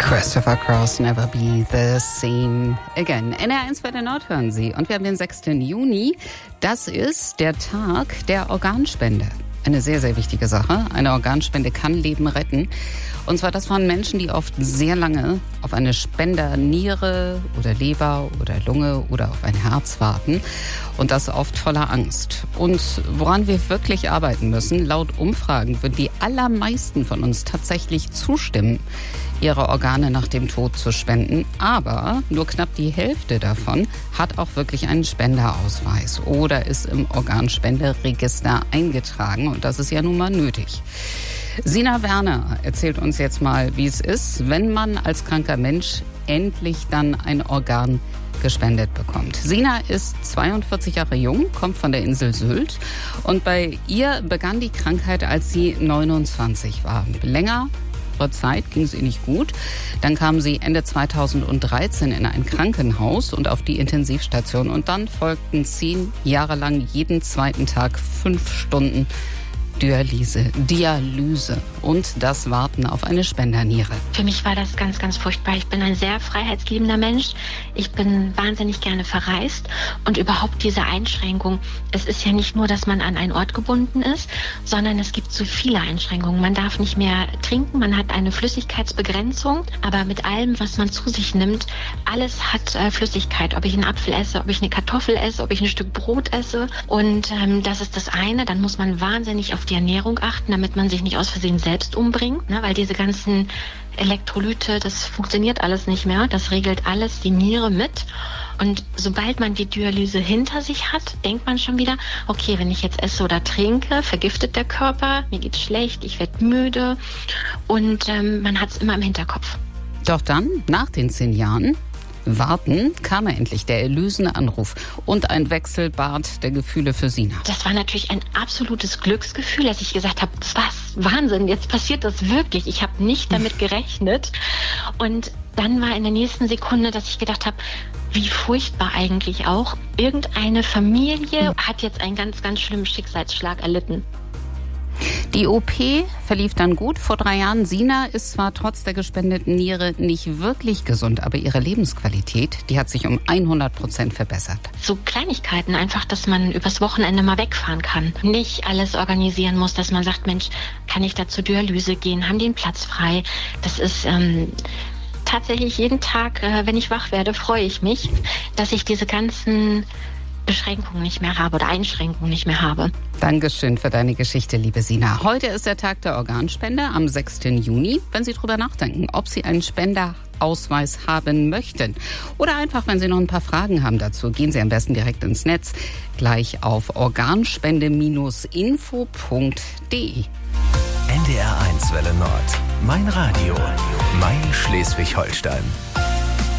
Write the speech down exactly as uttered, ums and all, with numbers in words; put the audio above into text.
Christopher Cross, Never Be the Same Again. N R eins bei der Nord hören Sie. Und wir haben den sechsten Juni. Das ist der Tag der Organspende. Eine sehr, sehr wichtige Sache. Eine Organspende kann Leben retten. Und zwar das von Menschen, die oft sehr lange auf eine Spenderniere oder Leber oder Lunge oder auf ein Herz warten. Und das oft voller Angst. Und woran wir wirklich arbeiten müssen, laut Umfragen würden die allermeisten von uns tatsächlich zustimmen, ihre Organe nach dem Tod zu spenden. Aber nur knapp die Hälfte davon hat auch wirklich einen Spenderausweis oder ist im Organspenderegister eingetragen. Und das ist ja nun mal nötig. Sina Werner erzählt uns jetzt mal, wie es ist, wenn man als kranker Mensch endlich dann ein Organ gespendet bekommt. Sina ist zweiundvierzig Jahre jung, kommt von der Insel Sylt. Und bei ihr begann die Krankheit, als sie neunundzwanzig war. Länger Zeit ging es ihr nicht gut. Dann kam sie Ende zweitausenddreizehn in ein Krankenhaus und auf die Intensivstation. Und dann folgten zehn Jahre lang jeden zweiten Tag fünf Stunden Dialyse, Dialyse und das Warten auf eine Spenderniere. Für mich war das ganz, ganz furchtbar. Ich bin ein sehr freiheitsliebender Mensch. Ich bin wahnsinnig gerne verreist und überhaupt diese Einschränkung. Es ist ja nicht nur, dass man an einen Ort gebunden ist, sondern es gibt so viele Einschränkungen. Man darf nicht mehr trinken, man hat eine Flüssigkeitsbegrenzung, aber mit allem, was man zu sich nimmt, alles hat äh, Flüssigkeit. Ob ich einen Apfel esse, ob ich eine Kartoffel esse, ob ich ein Stück Brot esse. Und ähm, das ist das eine. Dann muss man wahnsinnig auf die Ernährung achten, damit man sich nicht aus Versehen selbst umbringt, ne? Weil diese ganzen Elektrolyte, das funktioniert alles nicht mehr. Das regelt alles die Niere mit. Und sobald man die Dialyse hinter sich hat, denkt man schon wieder, okay, wenn ich jetzt esse oder trinke, vergiftet der Körper, mir geht's schlecht, ich werde müde und ähm, man hat es immer im Hinterkopf. Doch dann, nach den zehn Jahren Warten, kam er endlich, der erlösende Anruf und ein Wechselbad der Gefühle für Sina. Das war natürlich ein absolutes Glücksgefühl, dass ich gesagt habe, was, Wahnsinn, jetzt passiert das wirklich. Ich habe nicht damit gerechnet. Und dann war in der nächsten Sekunde, dass ich gedacht habe, wie furchtbar eigentlich auch. Irgendeine Familie hat jetzt einen ganz, ganz schlimmen Schicksalsschlag erlitten. Die O P verlief dann gut. Vor drei Jahren. Sina ist zwar trotz der gespendeten Niere nicht wirklich gesund, aber ihre Lebensqualität, die hat sich um hundert Prozent verbessert. So Kleinigkeiten, einfach, dass man übers Wochenende mal wegfahren kann. Nicht alles organisieren muss, dass man sagt, Mensch, kann ich da zur Dialyse gehen? Haben die einen Platz frei? Das ist ähm, tatsächlich jeden Tag, äh, wenn ich wach werde, freue ich mich, dass ich diese ganzen Beschränkungen nicht mehr habe oder Einschränkungen nicht mehr habe. Dankeschön für deine Geschichte, liebe Sina. Heute ist der Tag der Organspende am sechsten Juni. Wenn Sie drüber nachdenken, ob Sie einen Spenderausweis haben möchten oder einfach, wenn Sie noch ein paar Fragen haben dazu, gehen Sie am besten direkt ins Netz, gleich auf organspende info punkt de. N D R eins Welle Nord. Mein Radio. Mein Schleswig-Holstein.